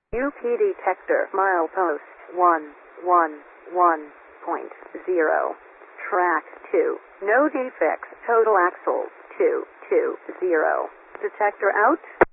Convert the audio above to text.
UP detector milepost 111.0. Track 2. No defects. Total axles 220. Detector out.